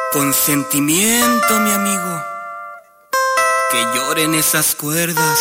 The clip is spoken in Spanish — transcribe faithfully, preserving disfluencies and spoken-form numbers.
Con sentimiento, mi amigo, que lloren esas cuerdas.